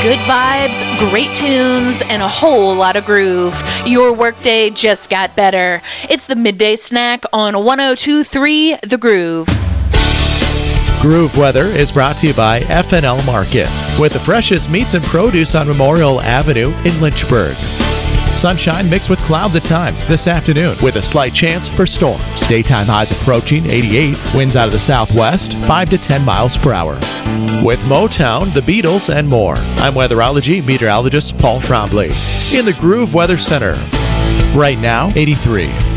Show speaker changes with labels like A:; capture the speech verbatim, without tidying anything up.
A: Good vibes, great tunes, and a whole lot of groove. Your workday just got better. It's the Midday Snack on one oh two point three The Groove.
B: Groove Weather is brought to you by F and L Market, with the freshest meats and produce on Memorial Avenue in Lynchburg. Sunshine mixed with clouds at times this afternoon with a slight chance for storms. Daytime highs approaching eighty-eight. Winds out of the southwest, five to ten miles per hour. With Motown, the Beatles, and more. I'm weatherology meteorologist Paul Trombley in the Groove Weather Center. Right now, eighty-three.